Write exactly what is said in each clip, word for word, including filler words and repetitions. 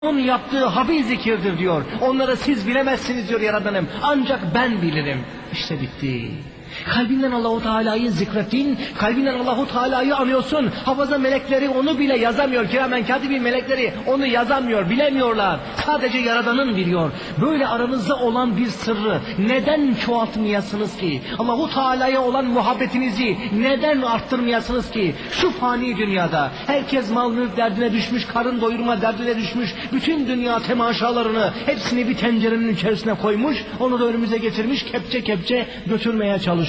Onun yaptığı hafiz zikirdir diyor. Onları siz bilemezsiniz diyor Yaradanım. Ancak ben bilirim. İşte bitti. Kalbinden Allahu Teala'yı zikrettin, kalbinden Allahu Teala'yı anıyorsun. Hafaza melekleri onu bile yazamıyor. Kiramen katibin melekleri onu yazamıyor, bilemiyorlar. Sadece Yaradan'ın biliyor. Böyle aranızda olan bir sırrı neden çoğaltmayasınız ki? Allahu Teala'ya olan muhabbetinizi neden arttırmayasınız ki? Şu fani dünyada herkes mal mülk derdine düşmüş, karın doyurma derdine düşmüş. Bütün dünya temaşalarını hepsini bir tencerenin içerisine koymuş, onu da önümüze getirmiş, kepçe kepçe götürmeye çalışıyoruz.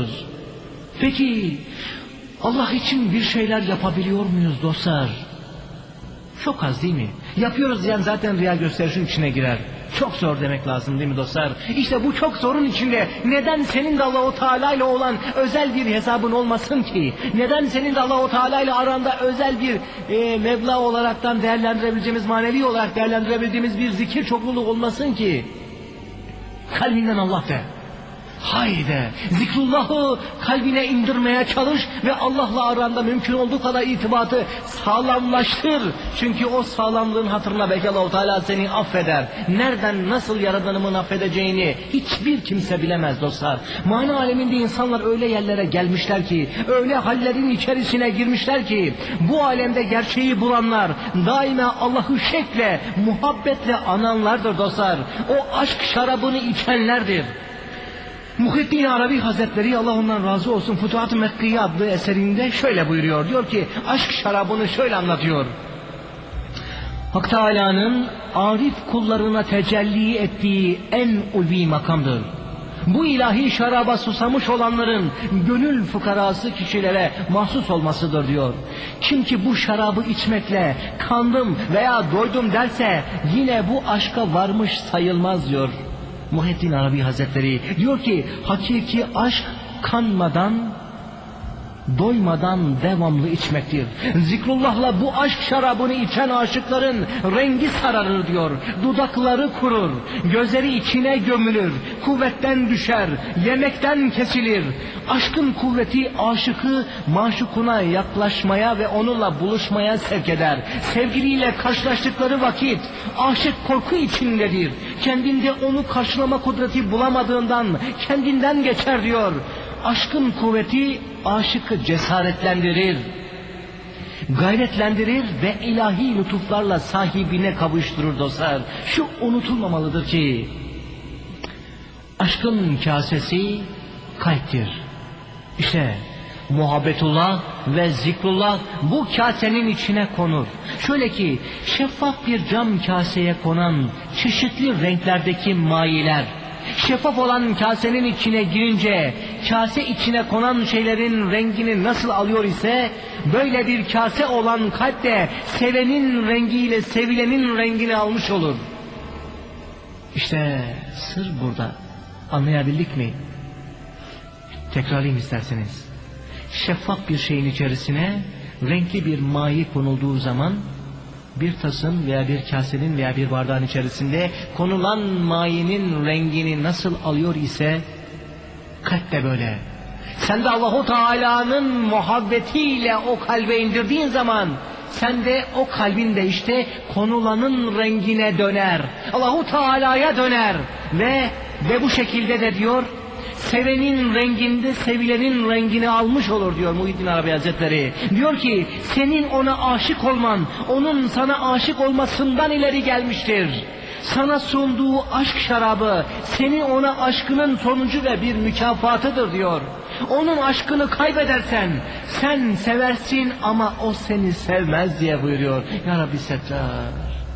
Peki Allah için bir şeyler yapabiliyor muyuz dostlar? Çok az değil mi? Yapıyoruz diyen zaten riya gösterişin içine girer. Çok zor demek lazım değil mi dostlar? İşte bu çok zorun içinde neden senin de Allah-u Teala ile olan özel bir hesabın olmasın ki? Neden senin de Allah-u Teala ile aranda özel bir e, meblağ olaraktan değerlendirebileceğimiz, manevi olarak değerlendirebildiğimiz bir zikir çokluluğu olmasın ki? Kalbinden Allah de. Haydi zikrullahı kalbine indirmeye çalış ve Allah'la aranda mümkün olduğu kadar irtibatı sağlamlaştır. Çünkü o sağlamlığın hatırına belki Allah-u Teala seni affeder. Nereden nasıl Yaradanımın affedeceğini hiçbir kimse bilemez dostlar. Mana aleminde insanlar öyle yerlere gelmişler ki, öyle hallerin içerisine girmişler ki, bu alemde gerçeği bulanlar daima Allah'ı şekle, muhabbetle ananlardır dostlar. O aşk şarabını içenlerdir. Muhyiddin Arabi Hazretleri, Allah ondan razı olsun, Futuhat-ı Mekkiye adlı eserinde şöyle buyuruyor. Diyor ki aşk şarabını şöyle anlatıyor. Hak Teâlâ'nın arif kullarına tecelli ettiği en ulvi makamdır. Bu ilahi şaraba susamış olanların gönül fukarası kişilere mahsus olmasıdır diyor. Kim ki bu şarabı içmekle kandım veya doydum derse yine bu aşka varmış sayılmaz diyor. Muhyiddin Arabi Hazretleri diyor ki hakiki aşk kanmadan, doymadan devamlı içmektir. Zikrullah'la bu aşk şarabını içen aşıkların rengi sararır diyor. Dudakları kurur, gözleri içine gömülür, kuvvetten düşer, yemekten kesilir. Aşkın kuvveti aşıkı maşukuna yaklaşmaya ve onunla buluşmaya sevk eder. Sevgiliyle karşılaştıkları vakit aşık korku içindedir. Kendinde onu karşılama kudreti bulamadığından kendinden geçer diyor. Aşkın kuvveti aşıkı cesaretlendirir, gayretlendirir ve ilahi lütuflarla sahibine kavuşturur dostlar. Şu unutulmamalıdır ki aşkın kasesi kalptir. İşte muhabbetullah ve zikrullah bu kasenin içine konur. Şöyle ki şeffaf bir cam kaseye konan çeşitli renklerdeki mayiler, şeffaf olan kasenin içine girince kase içine konan şeylerin rengini nasıl alıyor ise böyle bir kase olan kalp de sevenin rengiyle sevilenin rengini almış olur. İşte sır burada. Anlayabildik mi? Tekrarlayayım isterseniz. Şeffaf bir şeyin içerisine renkli bir mayi konulduğu zaman bir tasın veya bir kasenin veya bir bardağın içerisinde konulan mayinin rengini nasıl alıyor ise kalp de böyle. Sen de Allahu Teala'nın muhabbetiyle o kalbe indirdiğin zaman sen de o kalbin de işte konulanın rengine döner. Allahu Teala'ya döner ve ve bu şekilde de diyor sevenin renginde sevilenin rengini almış olur diyor Muhyiddin Arabi Hazretleri. Diyor ki senin ona aşık olman onun sana aşık olmasından ileri gelmiştir. Sana sunduğu aşk şarabı senin ona aşkının sonucu ve bir mükafatıdır diyor. Onun aşkını kaybedersen sen seversin ama o seni sevmez diye buyuruyor. Ya Rabbi Settar.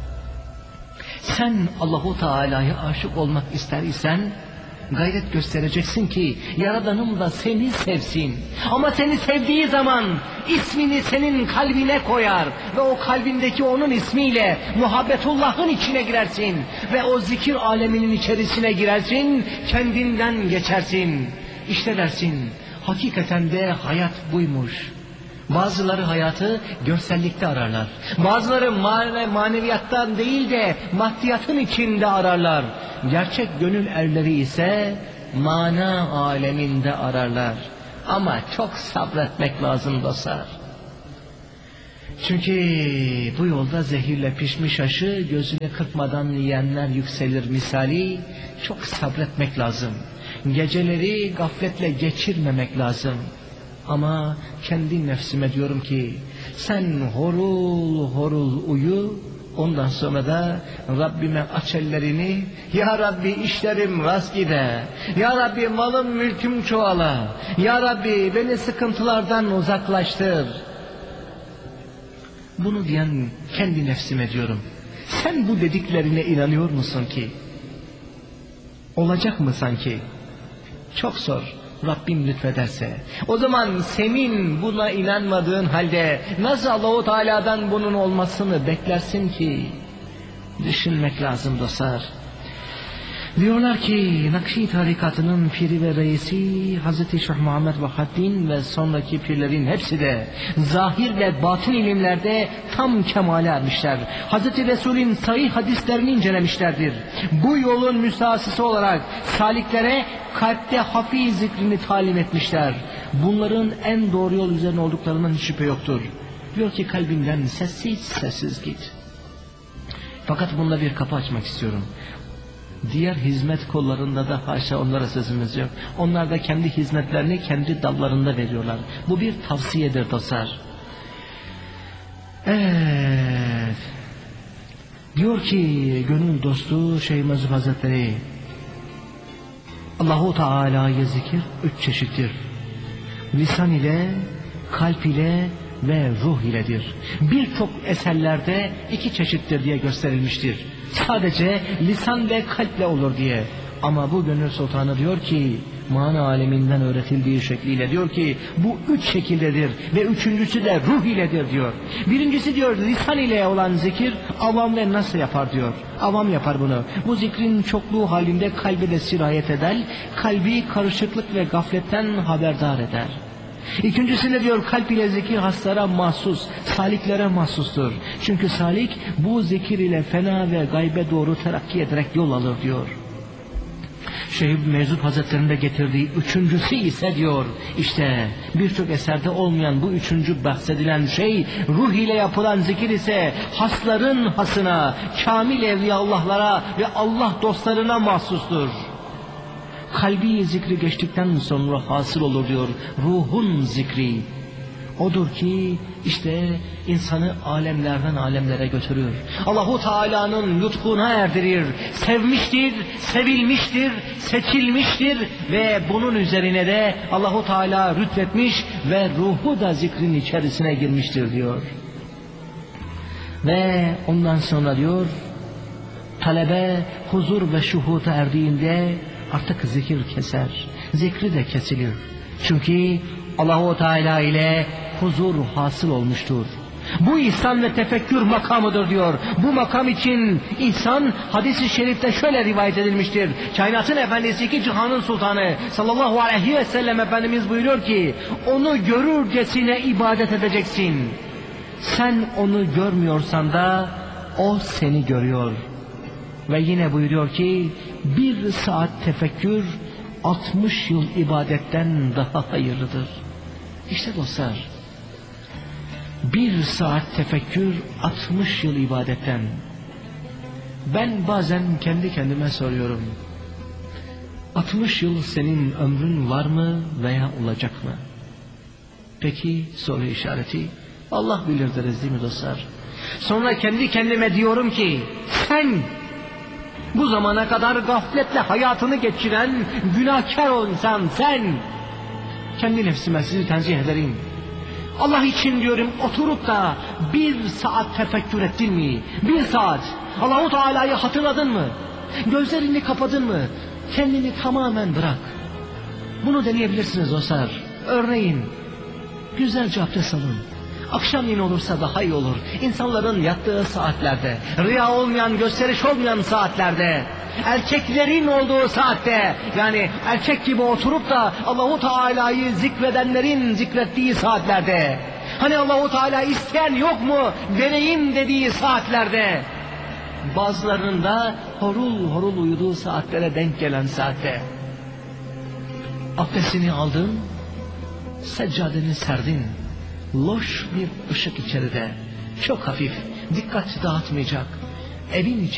Sen Allahu Teala'ya aşık olmak ister isen gayret göstereceksin ki Yaradanım da seni sevsin. Ama seni sevdiği zaman ismini senin kalbine koyar ve o kalbindeki onun ismiyle muhabbetullah'ın içine girersin ve o zikir aleminin içerisine girersin, kendinden geçersin. İşte dersin hakikaten de hayat buymuş. Bazıları hayatı görsellikte ararlar. Bazıları mane, maneviyattan değil de maddiyatın içinde ararlar. Gerçek gönül erleri ise mana aleminde ararlar. Ama çok sabretmek lazım dostlar. Çünkü bu yolda zehirle pişmiş aşı gözüne kırpmadan yiyenler yükselir misali. Çok sabretmek lazım. Geceleri gafletle geçirmemek lazım. Ama kendi nefsime diyorum ki sen horul horul uyu, ondan sonra da Rabbime aç ellerini. Ya Rabbi işlerim rast gide, Ya Rabbi malım mülküm çoğala, Ya Rabbi beni sıkıntılardan uzaklaştır. Bunu diyen kendi nefsime diyorum, sen bu dediklerine inanıyor musun ki? Olacak mı sanki? Çok zor. Rabbim lütfederse. O zaman senin buna inanmadığın halde nasıl Allah-u Teala'dan bunun olmasını beklersin ki? Düşünmek lazım dostlar. Diyorlar ki Nakşi tarikatının piri ve reisi Hazreti Şeyh Muhammed Vahaddin ve sonraki pirlerin hepsi de zahir ve batın ilimlerde tam kemale ermişler. Hazreti Resul'ün sahih hadislerini incelemişlerdir. Bu yolun müstahsısı olarak saliklere kalpte hafi zikrini talim etmişler. Bunların en doğru yol üzerine olduklarından hiç şüphe yoktur. Diyor ki kalbinden sessiz sessiz git. Fakat bunda bir kapı açmak istiyorum. Diğer hizmet kollarında da haşa onlara sözümüz yok. Onlar da kendi hizmetlerini kendi dallarında veriyorlar. Bu bir tavsiyedir dostlar. Evet. Diyor ki gönül dostu Şeyh Mezhub Hazretleri, Allahu Teala'yı zikir üç çeşittir. Lisan ile, kalp ile ve ruh iledir. Birçok eserlerde iki çeşittir diye gösterilmiştir. Sadece lisan ve kalple olur diye. Ama bu gönül sultanı diyor ki, mana aleminden öğretildiği şekliyle diyor ki, bu üç şekildedir ve üçüncüsü de ruh iledir diyor. Birincisi diyor lisan ile olan zikir avam ve nasıl yapar diyor. Avam yapar bunu. Bu zikrin çokluğu halinde kalbe de sirayet eder, kalbi karışıklık ve gafletten haberdar eder. İkincisi ne diyor? Kalp ile zikir haslara mahsus, saliklere mahsustur. Çünkü salik bu zikir ile fena ve gaybe doğru terakki ederek yol alır diyor. Şeyh Mezhub Hazretleri'nde getirdiği üçüncüsü ise diyor, işte birçok eserde olmayan bu üçüncü bahsedilen şey, ruh ile yapılan zikir ise hasların hasına, kamil evliyaullahlara ve Allah dostlarına mahsustur. Kalbi zikri geçtikten sonra hasıl olur diyor ruhun zikri. Odur ki işte insanı alemlerden alemlere götürür. Allahu Teala'nın lütfuna erdirir. Sevmiştir, sevilmiştir, seçilmiştir ve bunun üzerine de Allahu Teala rütbetmiş ve ruhu da zikrin içerisine girmiştir diyor. Ve ondan sonra diyor talebe huzur ve şuhuta erdiğinde artık zikir keser, zikri de kesilir. Çünkü Allahu Teala ile huzur hasıl olmuştur. Bu ihsan ve tefekkür makamıdır diyor. Bu makam için ihsan hadis-i şerifte şöyle rivayet edilmiştir. Kainatın efendisi, iki cihanın sultanı sallallahu aleyhi ve sellem Efendimiz buyuruyor ki, onu görürcesine ibadet edeceksin. Sen onu görmüyorsan da o seni görüyor. Ve yine buyuruyor ki, bir saat tefekkür altmış yıl ibadetten daha hayırlıdır. İşte dostlar, bir saat tefekkür altmış yıl ibadetten. Ben bazen kendi kendime soruyorum, altmış yıl senin ömrün var mı veya olacak mı? Peki soru işareti, Allah bilir deriz değil mi dostlar? Sonra kendi kendime diyorum ki, sen bu zamana kadar gafletle hayatını geçiren günahkar o insan, sen. Kendi nefsime sizi tenzih ederim. Allah için diyorum, oturup da bir saat tefekkür ettin mi? Bir saat Allahu Teala'yı hatırladın mı? Gözlerini kapadın mı? Kendini tamamen bırak. Bunu deneyebilirsiniz dostlar. Örneğin güzelce abdest alın. Akşamleyin olursa daha iyi olur. İnsanların yattığı saatlerde, riya olmayan, gösteriş olmayan saatlerde, erkeklerin olduğu saatte, yani erkek gibi oturup da Allahu Teala'yı zikredenlerin zikrettiği saatlerde, hani Allahu Teala isteyen yok mu vereyim dediği saatlerde, bazılarının da horul horul uyuduğu saatlere denk gelen saatte, abdestini aldın, seccadeni serdin, loş bir ışık içeride, çok hafif, dikkat dağıtmayacak. Evin içi